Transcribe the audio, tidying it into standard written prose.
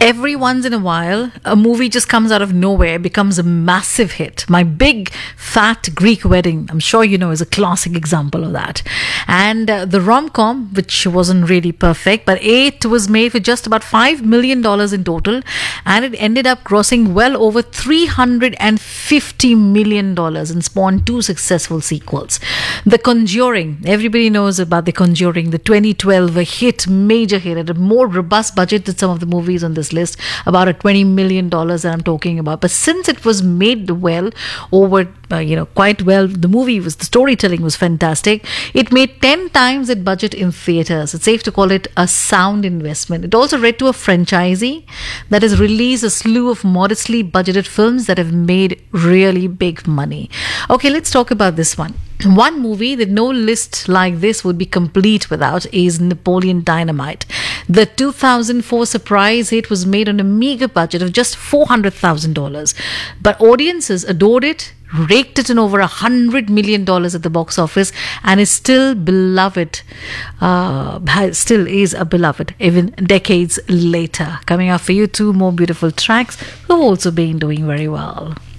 every once in a while, a movie just comes out of nowhere, becomes a massive hit. My Big Fat Greek Wedding, I'm sure you know, is a classic example of that. And the rom-com, which wasn't really perfect, but it was made for just about $5 million in total, and it ended up grossing well over $350 million and spawned two successful sequels. The Conjuring, everybody knows about The Conjuring, the 2012 major hit at a more robust budget than some of the movies on this list, about a $20 million that I'm talking about. But since it was made well over, quite well, the storytelling was fantastic. It made 10 times its budget in theaters. It's safe to call it a sound investment. It also led to a franchisee that has released a slew of modestly budgeted films that have made really big money. Okay, let's talk about this one. One movie that no list like this would be complete without is Napoleon Dynamite. The 2004 surprise hit was made on a meager budget of just $400,000, but audiences adored it, raked it in over $100 million at the box office, and is still beloved. Still is a beloved even decades later. Coming up for you, two more beautiful tracks who've also been doing very well.